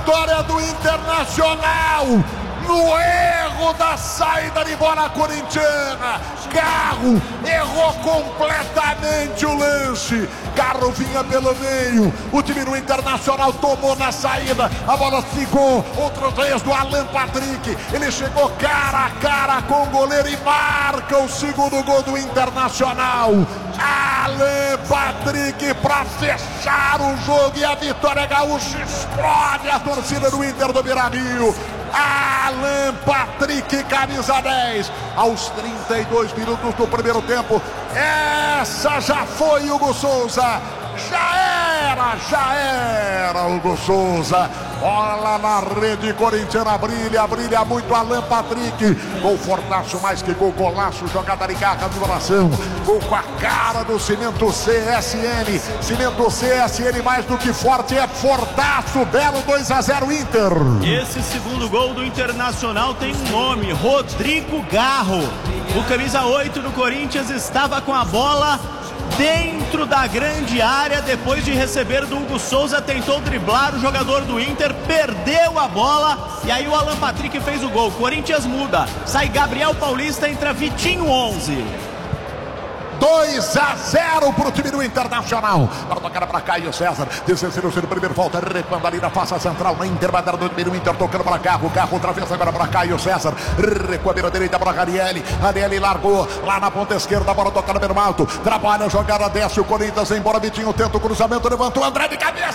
vitória do Internacional. No erro da saída de bola corintiana, Carro errou completamente o lance. Carro vinha pelo meio, o time do Internacional tomou na saída, a bola ficou, outra vez do Alan Patrick, ele chegou cara a cara com o goleiro e marca o segundo gol do Internacional. Alan Patrick para fechar o jogo e a vitória gaúcha explode a torcida do Inter do Beira-Rio. Alan Patrick, camisa 10, aos 32 minutos do primeiro tempo. Essa já foi Hugo Souza. Já era Hugo Souza. Bola na rede corintiana, brilha muito Alan Patrick. Gol fortaço, mais que gol, golaço, jogada de garra de oração. Gol com a cara do Cimento CSN. Cimento CSN mais do que forte, é fortaço. Belo 2-0 Inter. Esse segundo gol do Internacional tem um nome, Rodrigo Garro. O camisa 8 do Corinthians estava com a bola dentro da grande área, depois de receber do Hugo Souza, tentou driblar o jogador do Inter, perdeu a bola e aí o Alan Patrick fez o gol. Corinthians muda, sai Gabriel Paulista, entra Vitinho 11. 2-0 para o time do Internacional. Para tocar para Caio César. Desceu o primeiro, volta recuando ali na face central. Na intermediária do time do Inter, tocando para Carro. Carro outra vez agora para Caio César. Recua a beira direita para Ranieri. Ranieri largou lá na ponta esquerda. Bola tocando pelo alto. Trabalha a jogada, desce o Corinthians. Embora Vitinho tenta o cruzamento, levantou André de cabeça.